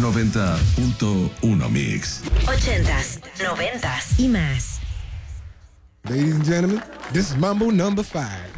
90.1 Mix. 80s, 90s y más. Ladies and gentlemen, this is Mambo number 5.